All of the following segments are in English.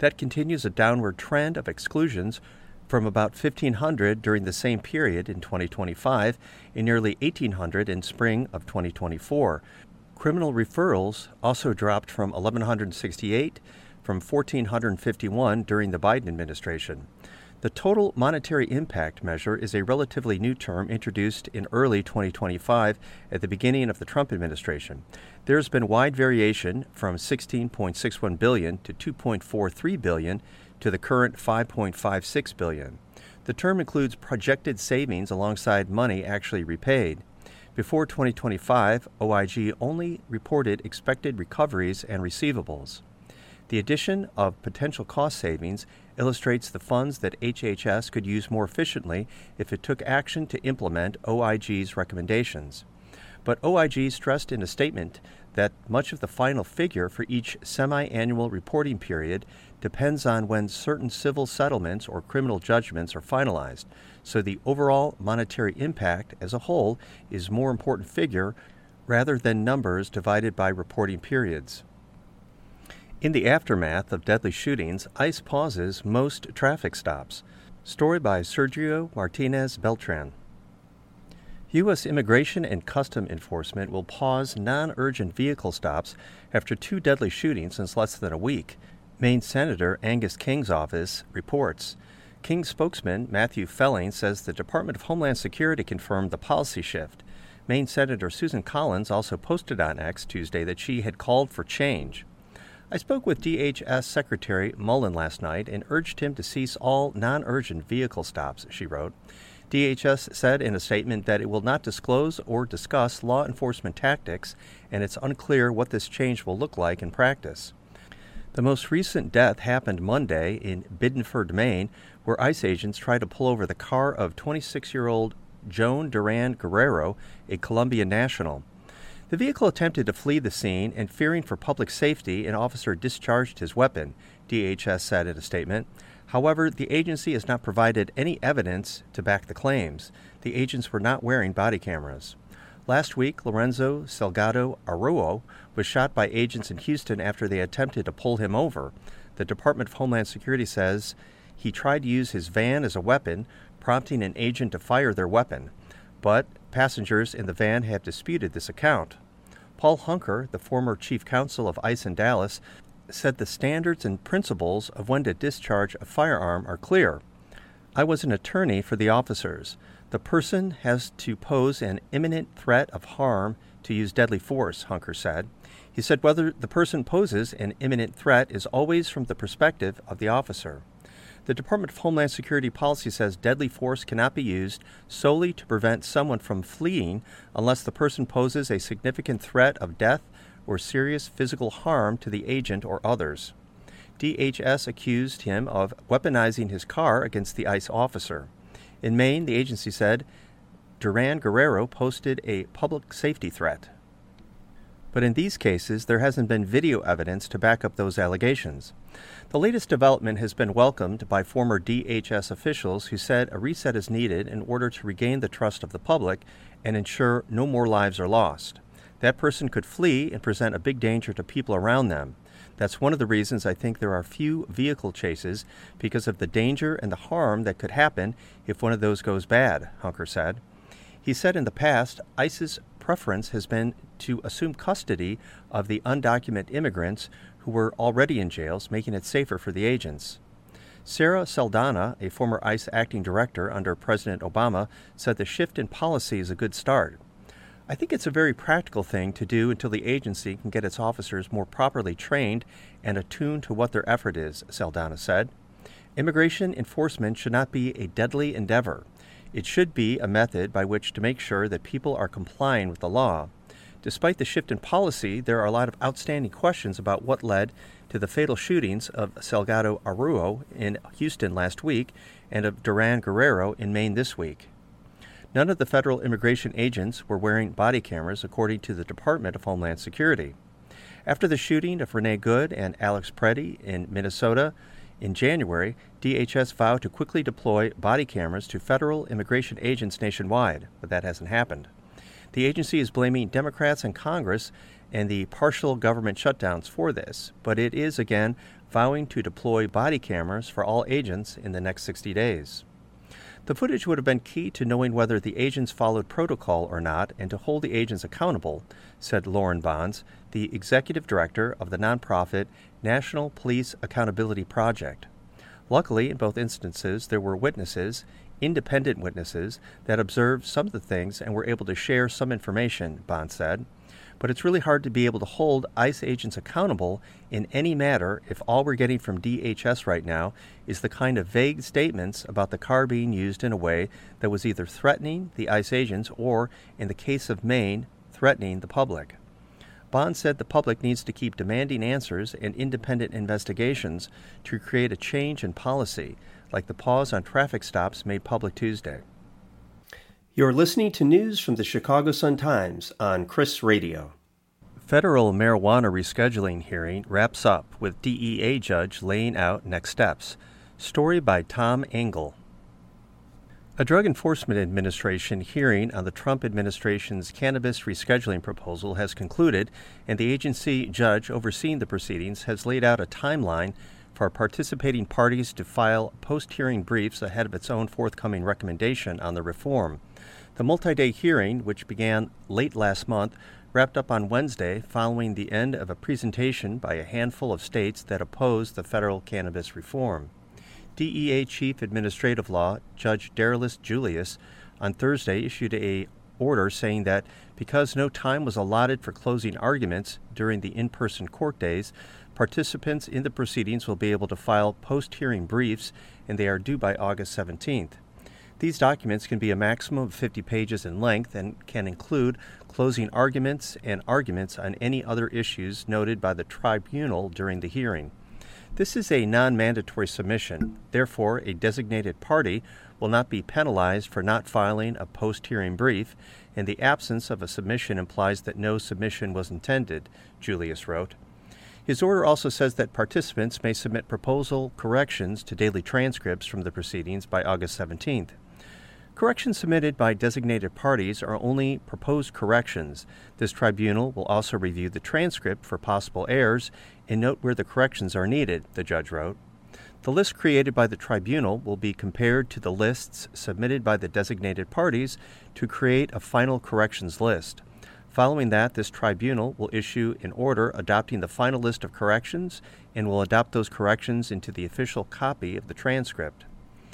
That continues a downward trend of exclusions from about 1,500 during the same period in 2025 and nearly 1,800 in spring of 2024. Criminal referrals also dropped from 1,168 from 1,451 during the Biden administration. The total monetary impact measure is a relatively new term introduced in early 2025 at the beginning of the Trump administration. There has been wide variation from $16.61 billion to $2.43 billion to the current $5.56 billion. The term includes projected savings alongside money actually repaid. Before 2025, OIG only reported expected recoveries and receivables. The addition of potential cost savings illustrates the funds that HHS could use more efficiently if it took action to implement OIG's recommendations. But OIG stressed in a statement that much of the final figure for each semi-annual reporting period depends on when certain civil settlements or criminal judgments are finalized, so the overall monetary impact as a whole is a more important figure rather than numbers divided by reporting periods. In the aftermath of deadly shootings, ICE pauses most traffic stops. Story by Sergio Martinez Beltran. U.S. Immigration and Customs Enforcement will pause non-urgent vehicle stops after 2 deadly shootings in less than a week, Maine Senator Angus King's office reports. King's spokesman Matthew Felling says the Department of Homeland Security confirmed the policy shift. Maine Senator Susan Collins also posted on X Tuesday that she had called for change. I spoke with DHS Secretary Mullen last night and urged him to cease all non-urgent vehicle stops, she wrote. DHS said in a statement that it will not disclose or discuss law enforcement tactics, and it's unclear what this change will look like in practice. The most recent death happened Monday in Biddeford, Maine, where ICE agents tried to pull over the car of 26-year-old Joan Duran Guerrero, a Colombian national. The vehicle attempted to flee the scene, and fearing for public safety, an officer discharged his weapon, DHS said in a statement. However, the agency has not provided any evidence to back the claims. The agents were not wearing body cameras. Last week, Lorenzo Salgado Arroyo was shot by agents in Houston after they attempted to pull him over. The Department of Homeland Security says he tried to use his van as a weapon, prompting an agent to fire their weapon. But passengers in the van have disputed this account. Paul Hunker, the former chief counsel of ICE in Dallas, said the standards and principles of when to discharge a firearm are clear. I was an attorney for the officers. The person has to pose an imminent threat of harm to use deadly force, Hunker said. He said whether the person poses an imminent threat is always from the perspective of the officer. The Department of Homeland Security policy says deadly force cannot be used solely to prevent someone from fleeing unless the person poses a significant threat of death or serious physical harm to the agent or others. DHS accused him of weaponizing his car against the ICE officer. In Maine, the agency said Duran Guerrero posted a public safety threat. But in these cases, there hasn't been video evidence to back up those allegations. The latest development has been welcomed by former DHS officials who said a reset is needed in order to regain the trust of the public and ensure no more lives are lost. That person could flee and present a big danger to people around them. That's one of the reasons I think there are few vehicle chases, because of the danger and the harm that could happen if one of those goes bad, Hunker said. He said in the past, ICE's preference has been to assume custody of the undocumented immigrants who were already in jails, making it safer for the agents. Sarah Saldana, a former ICE acting director under President Obama, said the shift in policy is a good start. I think it's a very practical thing to do until the agency can get its officers more properly trained and attuned to what their effort is, Saldana said. Immigration enforcement should not be a deadly endeavor. It should be a method by which to make sure that people are complying with the law. Despite the shift in policy, there are a lot of outstanding questions about what led to the fatal shootings of Salgado Arroyo in Houston last week and of Duran Guerrero in Maine this week. None of the federal immigration agents were wearing body cameras, according to the Department of Homeland Security. After the shooting of Renee Good and Alex Preddy in Minnesota in January, DHS vowed to quickly deploy body cameras to federal immigration agents nationwide, but that hasn't happened. The agency is blaming Democrats in Congress and the partial government shutdowns for this, but it is, again, vowing to deploy body cameras for all agents in the next 60 days. The footage would have been key to knowing whether the agents followed protocol or not and to hold the agents accountable, said Lauren Bonds, the executive director of the nonprofit National Police Accountability Project. Luckily, in both instances, there were witnesses, independent witnesses, that observed some of the things and were able to share some information, Bonds said. But it's really hard to be able to hold ICE agents accountable in any matter if all we're getting from DHS right now is the kind of vague statements about the car being used in a way that was either threatening the ICE agents or, in the case of Maine, threatening the public. Bond said the public needs to keep demanding answers and independent investigations to create a change in policy, like the pause on traffic stops made public Tuesday. You're listening to news from the Chicago Sun-Times on Chris Radio. Federal marijuana rescheduling hearing wraps up with DEA judge laying out next steps. Story by Tom Engel. A Drug Enforcement Administration hearing on the Trump administration's cannabis rescheduling proposal has concluded, and the agency judge overseeing the proceedings has laid out a timeline for participating parties to file post-hearing briefs ahead of its own forthcoming recommendation on the reform. The multi-day hearing, which began late last month, wrapped up on Wednesday following the end of a presentation by a handful of states that oppose the federal cannabis reform. DEA Chief Administrative Law Judge Darius Julius on Thursday issued an order saying that because no time was allotted for closing arguments during the in-person court days, participants in the proceedings will be able to file post-hearing briefs, and they are due by August 17th. These documents can be a maximum of 50 pages in length and can include closing arguments and arguments on any other issues noted by the tribunal during the hearing. This is a non-mandatory submission. Therefore, a designated party will not be penalized for not filing a post-hearing brief, and the absence of a submission implies that no submission was intended, Julius wrote. His order also says that participants may submit proposal corrections to daily transcripts from the proceedings by August 17th. Corrections submitted by designated parties are only proposed corrections. This tribunal will also review the transcript for possible errors and note where the corrections are needed, the judge wrote. The list created by the tribunal will be compared to the lists submitted by the designated parties to create a final corrections list. Following that, this tribunal will issue an order adopting the final list of corrections and will adopt those corrections into the official copy of the transcript.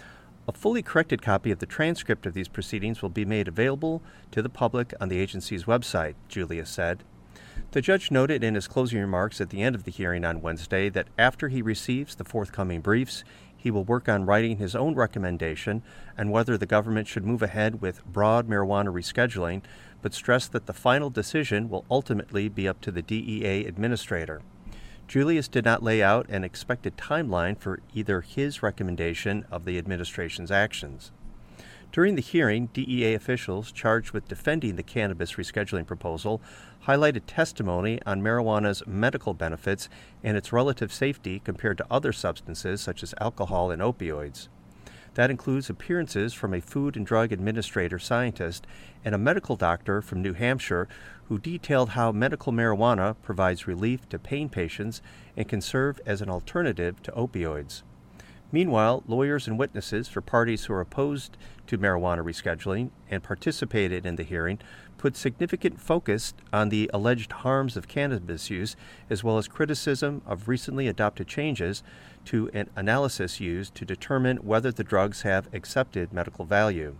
A fully corrected copy of the transcript of these proceedings will be made available to the public on the agency's website, Julius said. The judge noted in his closing remarks at the end of the hearing on Wednesday that after he receives the forthcoming briefs, he will work on writing his own recommendation on whether the government should move ahead with broad marijuana rescheduling, but stressed that the final decision will ultimately be up to the DEA administrator. Julius did not lay out an expected timeline for either his recommendation of the administration's actions. During the hearing, DEA officials charged with defending the cannabis rescheduling proposal highlighted testimony on marijuana's medical benefits and its relative safety compared to other substances such as alcohol and opioids. That includes appearances from a Food and Drug Administrator scientist and a medical doctor from New Hampshire who detailed how medical marijuana provides relief to pain patients and can serve as an alternative to opioids. Meanwhile, lawyers and witnesses for parties who are opposed to marijuana rescheduling and participated in the hearing put significant focus on the alleged harms of cannabis use, as well as criticism of recently adopted changes to an analysis used to determine whether the drugs have accepted medical value.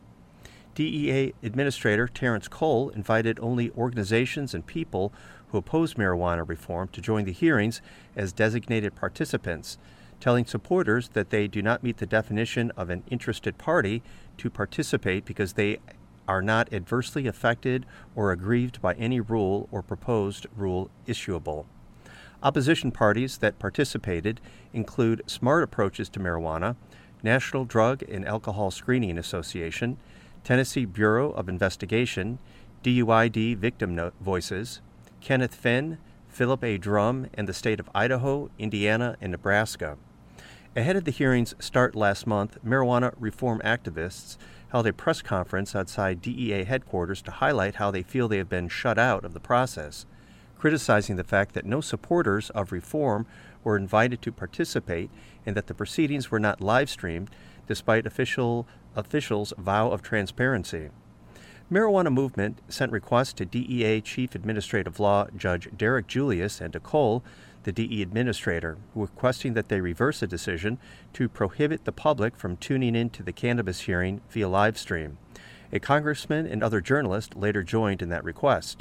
DEA Administrator Terrence Cole invited only organizations and people who oppose marijuana reform to join the hearings as designated participants, telling supporters that they do not meet the definition of an interested party to participate because they are not adversely affected or aggrieved by any rule or proposed rule issuable. Opposition parties that participated include Smart Approaches to Marijuana, National Drug and Alcohol Screening Association, Tennessee Bureau of Investigation, DUID Victim Voices, Kenneth Finn, Philip A. Drum, and the state of Idaho, Indiana, and Nebraska. Ahead of the hearing's start last month, marijuana reform activists held a press conference outside DEA headquarters to highlight how they feel they have been shut out of the process, criticizing the fact that no supporters of reform were invited to participate and that the proceedings were not live-streamed, despite officials' vow of transparency. Marijuana Movement sent requests to DEA Chief Administrative Law Judge Derek Julius and to Cole, the DE administrator, requesting that they reverse a decision to prohibit the public from tuning in to the cannabis hearing via live stream. A congressman and other journalists later joined in that request.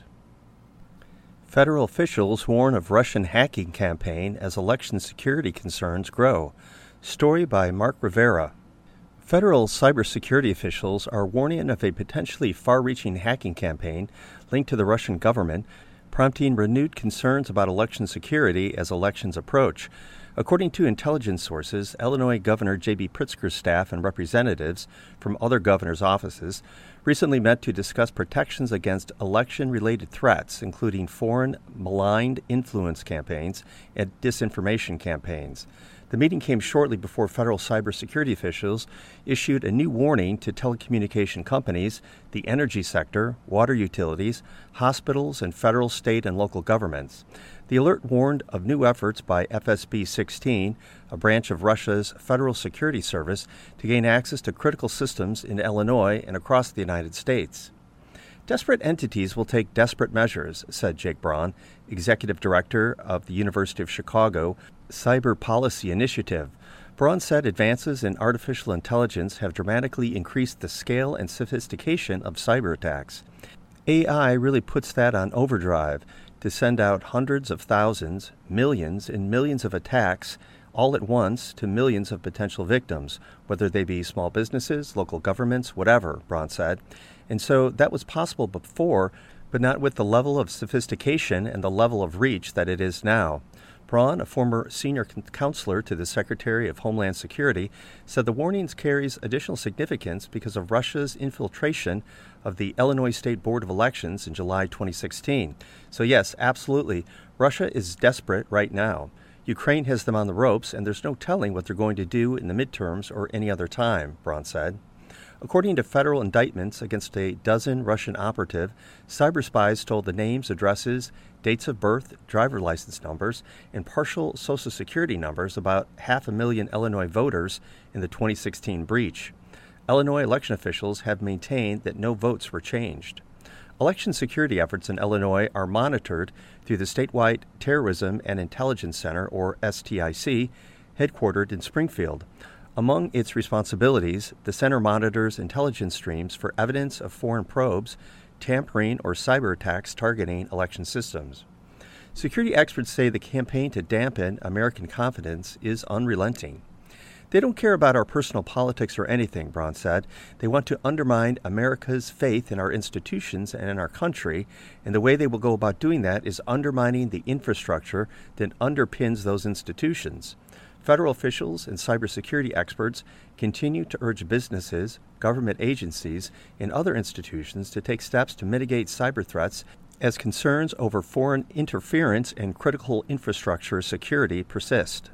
Federal officials warn of Russian hacking campaign as election security concerns grow. Story by Mark Rivera. Federal cybersecurity officials are warning of a potentially far-reaching hacking campaign linked to the Russian government, prompting renewed concerns about election security as elections approach. According to intelligence sources, Illinois Governor J.B. Pritzker's staff and representatives from other governors' offices recently met to discuss protections against election-related threats, including foreign maligned influence campaigns and disinformation campaigns. The meeting came shortly before federal cybersecurity officials issued a new warning to telecommunication companies, the energy sector, water utilities, hospitals, and federal, state, and local governments. The alert warned of new efforts by FSB-16, a branch of Russia's Federal Security Service, to gain access to critical systems in Illinois and across the United States. Desperate entities will take desperate measures, said Jake Braun, executive director of the University of Chicago Cyber Policy Initiative. Braun said advances in artificial intelligence have dramatically increased the scale and sophistication of cyber attacks. AI really puts that on overdrive to send out hundreds of thousands, millions, and millions of attacks all at once to millions of potential victims, whether they be small businesses, local governments, whatever, Braun said. And so that was possible before, but not with the level of sophistication and the level of reach that it is now. Braun, a former senior counselor to the Secretary of Homeland Security, said the warnings carries additional significance because of Russia's infiltration of the Illinois State Board of Elections in July 2016. So yes, absolutely, Russia is desperate right now. Ukraine has them on the ropes, and there's no telling what they're going to do in the midterms or any other time, Braun said. According to federal indictments against a dozen Russian operatives, cyber spies stole the names, addresses, dates of birth, driver license numbers, and partial Social Security numbers of about 500,000 Illinois voters in the 2016 breach. Illinois election officials have maintained that no votes were changed. Election security efforts in Illinois are monitored through the statewide Terrorism and Intelligence Center, or STIC, headquartered in Springfield. Among its responsibilities, the center monitors intelligence streams for evidence of foreign probes, tampering, or cyber attacks targeting election systems. Security experts say the campaign to dampen American confidence is unrelenting. They don't care about our personal politics or anything, Braun said. They want to undermine America's faith in our institutions and in our country, and the way they will go about doing that is undermining the infrastructure that underpins those institutions. Federal officials and cybersecurity experts continue to urge businesses, government agencies, and other institutions to take steps to mitigate cyber threats as concerns over foreign interference and critical infrastructure security persist.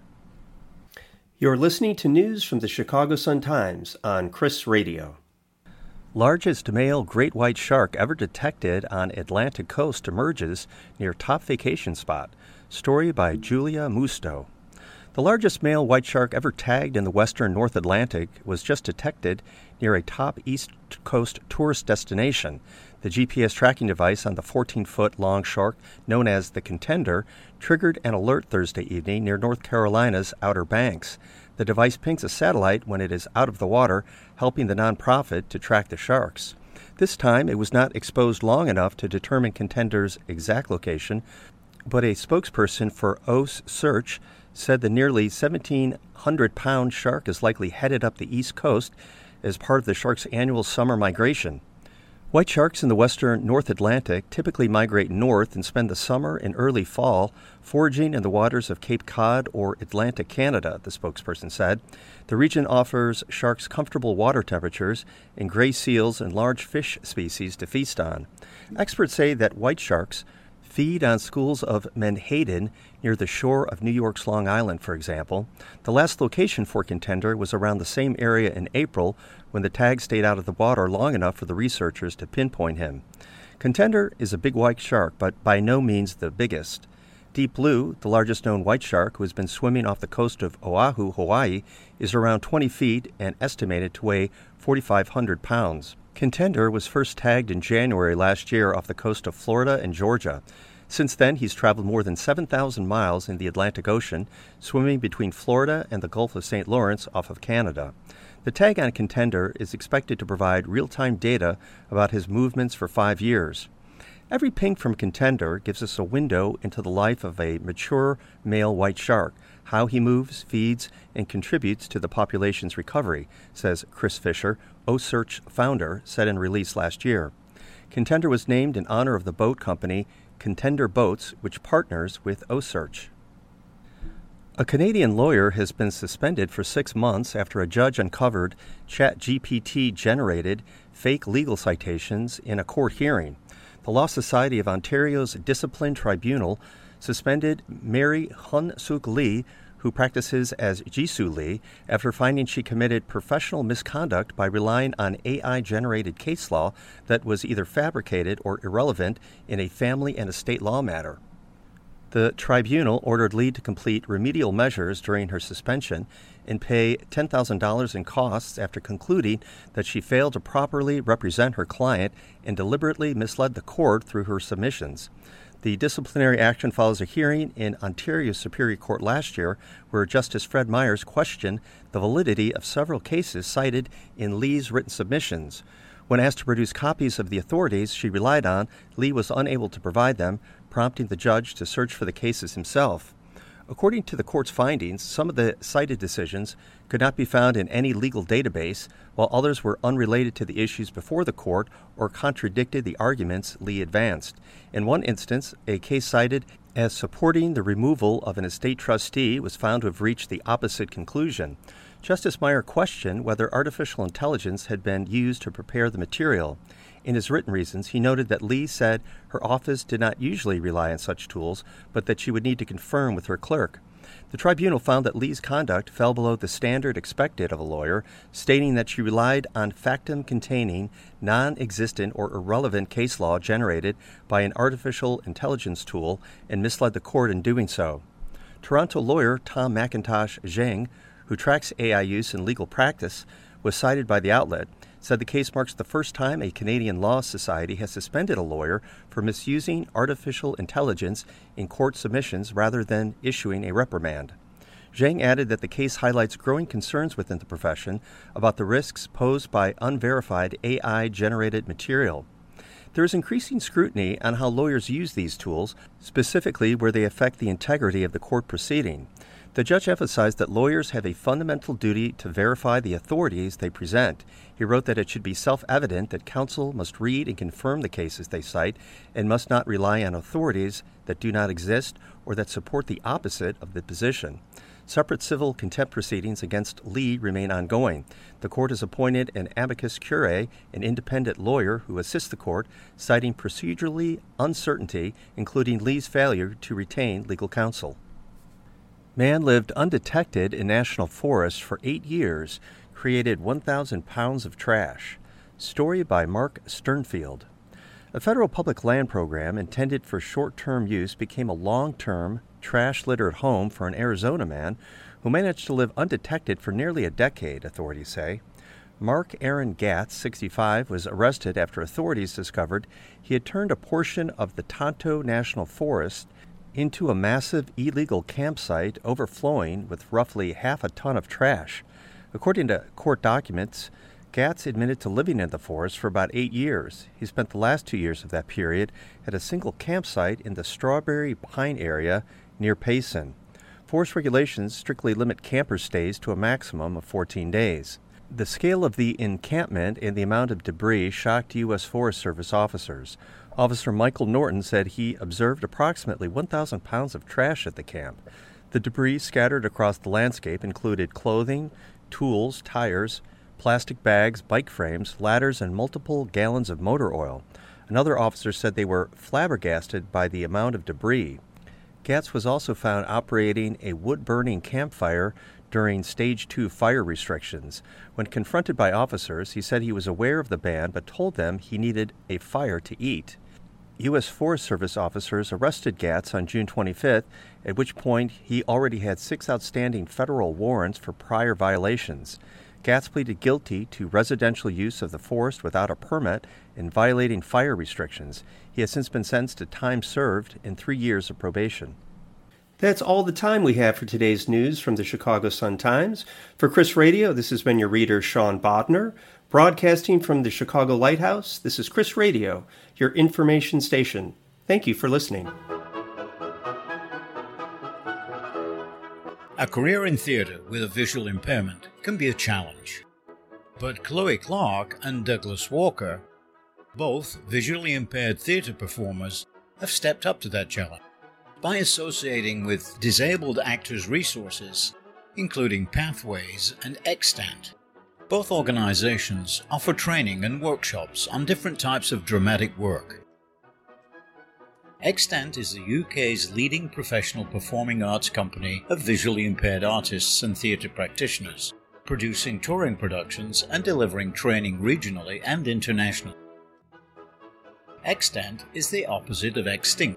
You're listening to news from the Chicago Sun-Times on Chris Radio. Largest male great white shark ever detected on Atlantic coast emerges near top vacation spot. Story by Julia Musto. The largest male white shark ever tagged in the western North Atlantic was just detected near a top East Coast tourist destination. The GPS tracking device on the 14-foot-long shark, known as the Contender, triggered an alert Thursday evening near North Carolina's Outer Banks. The device pings a satellite when it is out of the water, helping the nonprofit to track the sharks. This time, it was not exposed long enough to determine Contender's exact location, but a spokesperson for OS Search said the nearly 1,700-pound shark is likely headed up the East Coast as part of the shark's annual summer migration. White sharks in the western North Atlantic typically migrate north and spend the summer and early fall foraging in the waters of Cape Cod or Atlantic Canada, the spokesperson said. The region offers sharks comfortable water temperatures and gray seals and large fish species to feast on. Experts say that white sharks feed on schools of menhaden near the shore of New York's Long Island, for example. The last location for Contender was around the same area in April when the tag stayed out of the water long enough for the researchers to pinpoint him. Contender is a big white shark, but by no means the biggest. Deep Blue, the largest known white shark who has been swimming off the coast of Oahu, Hawaii, is around 20 feet and estimated to weigh 4,500 pounds. Contender was first tagged in January last year off the coast of Florida and Georgia. Since then, he's traveled more than 7,000 miles in the Atlantic Ocean, swimming between Florida and the Gulf of St. Lawrence off of Canada. The tag on Contender is expected to provide real-time data about his movements for 5 years. Every ping from Contender gives us a window into the life of a mature male white shark, how he moves, feeds, and contributes to the population's recovery, says Chris Fisher, OCEARCH founder, said in a release last year. Contender was named in honor of the boat company Contender Boats, which partners with OCEARCH. A Canadian lawyer has been suspended for 6 months after a judge uncovered ChatGPT-generated fake legal citations in a court hearing. The Law Society of Ontario's Discipline Tribunal suspended Mary Hun-Suk Lee, who practices as Jisoo Lee, after finding she committed professional misconduct by relying on AI-generated case law that was either fabricated or irrelevant in a family and estate law matter. The tribunal ordered Lee to complete remedial measures during her suspension and pay $10,000 in costs after concluding that she failed to properly represent her client and deliberately misled the court through her submissions. The disciplinary action follows a hearing in Ontario Superior Court last year where Justice Fred Myers questioned the validity of several cases cited in Lee's written submissions. When asked to produce copies of the authorities she relied on, Lee was unable to provide them, prompting the judge to search for the cases himself. According to the court's findings, some of the cited decisions could not be found in any legal database, while others were unrelated to the issues before the court or contradicted the arguments Lee advanced. In one instance, a case cited as supporting the removal of an estate trustee was found to have reached the opposite conclusion. Justice Meyer questioned whether artificial intelligence had been used to prepare the material. In his written reasons, he noted that Lee said her office did not usually rely on such tools, but that she would need to confirm with her clerk. The tribunal found that Lee's conduct fell below the standard expected of a lawyer, stating that she relied on factum-containing, non-existent or irrelevant case law generated by an artificial intelligence tool and misled the court in doing so. Toronto lawyer Tom McIntosh Zhang, who tracks AI use in legal practice, was cited by the outlet, said the case marks the first time a Canadian Law Society has suspended a lawyer for misusing artificial intelligence in court submissions rather than issuing a reprimand. Zhang added that the case highlights growing concerns within the profession about the risks posed by unverified AI-generated material. There is increasing scrutiny on how lawyers use these tools, specifically where they affect the integrity of the court proceeding. The judge emphasized that lawyers have a fundamental duty to verify the authorities they present. He wrote that it should be self-evident that counsel must read and confirm the cases they cite and must not rely on authorities that do not exist or that support the opposite of the position. Separate civil contempt proceedings against Lee remain ongoing. The court has appointed an amicus curiae, an independent lawyer who assists the court, citing procedurally uncertainty, including Lee's failure to retain legal counsel. Man lived undetected in national forests for 8 years, created 1,000 pounds of trash. Story by Mark Sternfield. A federal public land program intended for short-term use became a long-term, trash-littered home for an Arizona man who managed to live undetected for nearly a decade, authorities say. Mark Aaron Gatz, 65, was arrested after authorities discovered he had turned a portion of the Tonto National Forest into a massive illegal campsite overflowing with roughly half a ton of trash. According to court documents, Gatz admitted to living in the forest for about 8 years. He spent the last 2 years of that period at a single campsite in the Strawberry Pine area near Payson. Forest regulations strictly limit camper stays to a maximum of 14 days. The scale of the encampment and the amount of debris shocked U.S. Forest Service officers. Officer Michael Norton said he observed approximately 1,000 pounds of trash at the camp. The debris scattered across the landscape included clothing, tools, tires, plastic bags, bike frames, ladders, and multiple gallons of motor oil. Another officer said they were flabbergasted by the amount of debris. Gatz was also found operating a wood-burning campfire during Stage 2 fire restrictions. When confronted by officers, he said he was aware of the ban but told them he needed a fire to eat. U.S. Forest Service officers arrested Gatz on June 25th, at which point he already had 6 outstanding federal warrants for prior violations. Gatz pleaded guilty to residential use of the forest without a permit and violating fire restrictions. He has since been sentenced to time served and 3 years of probation. That's all the time we have for today's news from the Chicago Sun-Times. For Chris Radio, this has been your reader, Sean Bodner. Broadcasting from the Chicago Lighthouse, this is Chris Radio, your information station. Thank you for listening. A career in theatre with a visual impairment can be a challenge. But Chloe Clark and Douglas Walker, both visually impaired theatre performers, have stepped up to that challenge by associating with Disabled Actors Resources, including Pathways and Extant. Both organizations offer training and workshops on different types of dramatic work. Extant is the UK's leading professional performing arts company of visually impaired artists and theatre practitioners, producing touring productions and delivering training regionally and internationally. Extant is the opposite of Extinct.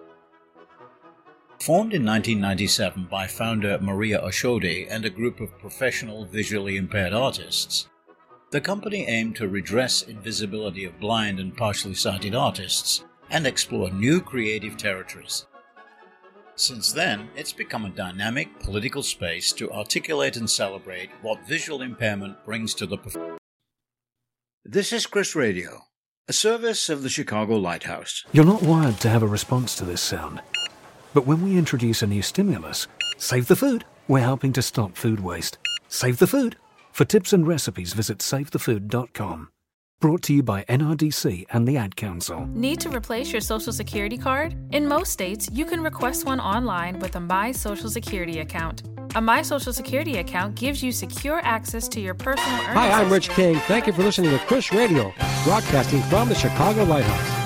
Formed in 1997 by founder Maria Oshodi and a group of professional visually impaired artists, the company aimed to redress invisibility of blind and partially sighted artists and explore new creative territories. Since then, it's become a dynamic political space to articulate and celebrate what visual impairment brings to the performer. This is Chris Radio, a service of the Chicago Lighthouse. You're not wired to have a response to this sound. But when we introduce a new stimulus, Save the Food, we're helping to stop food waste. Save the Food. For tips and recipes, visit SaveTheFood.com. Brought to you by NRDC and the Ad Council. Need to replace your Social Security card? In most states, you can request one online with a My Social Security account. A My Social Security account gives you secure access to your personal earnings. Hi, I'm Rich King. Thank you for listening to Chris Radio, broadcasting from the Chicago Lighthouse.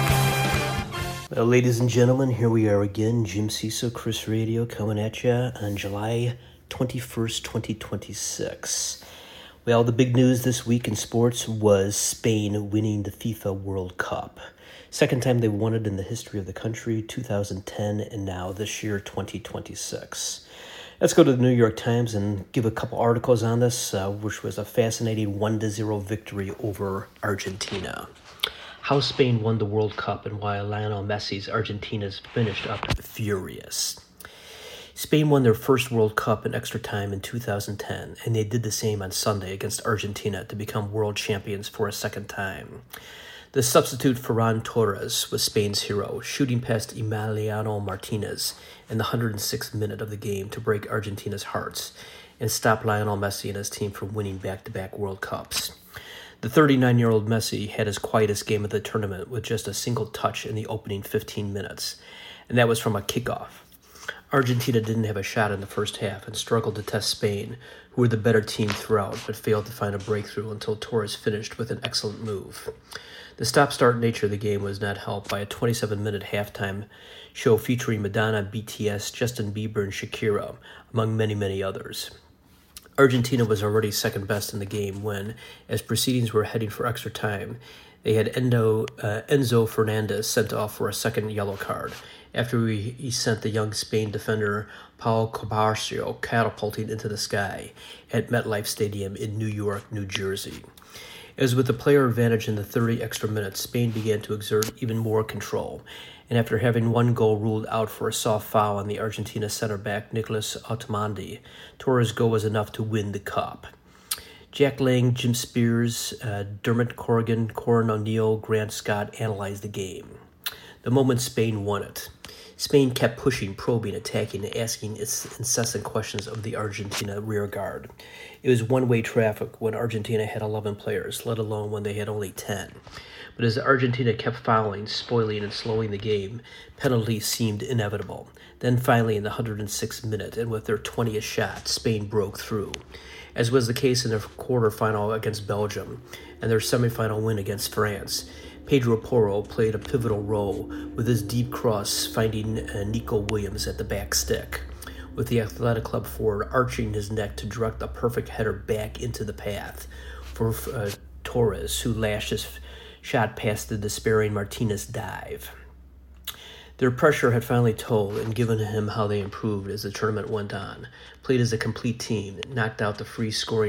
Well, ladies and gentlemen, here we are again, Jim Cecil, Chris Radio, coming at you on July 21st, 2026. Well, the big news this week in sports was Spain winning the FIFA World Cup. Second time they won it in the history of the country, 2010, and now this year, 2026. Let's go to the New York Times and give a couple articles on this, which was a fascinating 1-0 victory over Argentina. How Spain won the World Cup and why Lionel Messi's Argentina's finished up furious. Spain won their first World Cup in extra time in 2010, and they did the same on Sunday against Argentina to become world champions for a second time. The substitute Ferran Torres was Spain's hero, shooting past Emiliano Martinez in the 106th minute of the game to break Argentina's hearts and stop Lionel Messi and his team from winning back-to-back World Cups. The 39-year-old Messi had his quietest game of the tournament with just a single touch in the opening 15 minutes, and that was from a kickoff. Argentina didn't have a shot in the first half and struggled to test Spain, who were the better team throughout, but failed to find a breakthrough until Torres finished with an excellent move. The stop-start nature of the game was not helped by a 27-minute halftime show featuring Madonna, BTS, Justin Bieber, and Shakira, among many, many others. Argentina was already second best in the game when, as proceedings were heading for extra time, they had Enzo Fernandez sent off for a second yellow card after he sent the young Spain defender Paul Cobarcio catapulting into the sky at MetLife Stadium in New York, New Jersey. As with the player advantage in the 30 extra minutes, Spain began to exert even more control, and after having one goal ruled out for a soft foul on the Argentina center-back Nicolas Otamendi, Torres' goal was enough to win the cup. Jack Lang, Jim Spears, Dermot Corrigan, Corin O'Neill, Grant Scott analyzed the game. The moment Spain won it, Spain kept pushing, probing, attacking, and asking its incessant questions of the Argentina rear guard. It was one-way traffic when Argentina had 11 players, let alone when they had only 10. But as Argentina kept fouling, spoiling, and slowing the game, penalties seemed inevitable. Then finally, in the 106th minute, and with their 20th shot, Spain broke through, as was the case in their quarterfinal against Belgium and their semifinal win against France. Pedro Porro played a pivotal role with his deep cross finding Nico Williams at the back stick, with the Athletic Club forward arching his neck to direct a perfect header back into the path for Torres, who lashed his shot past the despairing Martinez dive. Their pressure had finally told and given him how they improved as the tournament went on. Played as a complete team, knocked out the free-scoring